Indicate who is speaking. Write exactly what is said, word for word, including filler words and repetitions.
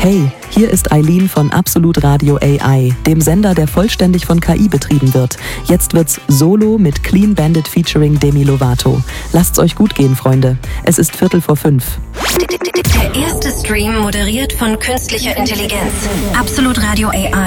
Speaker 1: Hey, hier ist Eileen von Absolut Radio A I, dem Sender, der vollständig von K I betrieben wird. Jetzt wird's Solo mit Clean Bandit featuring Demi Lovato. Lasst's euch gut gehen, Freunde. Es ist Viertel vor fünf.
Speaker 2: Der erste Stream moderiert von künstlicher Intelligenz. Absolut Radio A I.